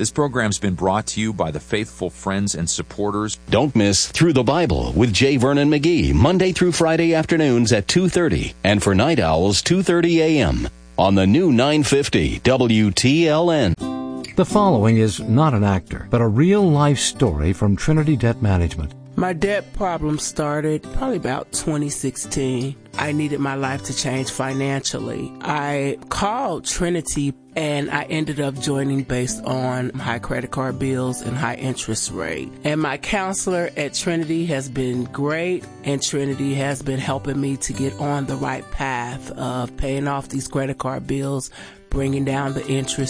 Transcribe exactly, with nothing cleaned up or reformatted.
This program's been brought to you by the faithful friends and supporters. Don't miss Through the Bible with J. Vernon McGee, Monday through Friday afternoons at two thirty, and for Night Owls, two thirty a.m. on the new nine fifty W T L N. The following is not an actor, but a real-life story from Trinity Debt Management. My debt problem started probably about twenty sixteen. I needed my life to change financially. I called Trinity and I ended up joining based on high credit card bills and high interest rate. And my counselor at Trinity has been great, and Trinity has been helping me to get on the right path of paying off these credit card bills, bringing down the interest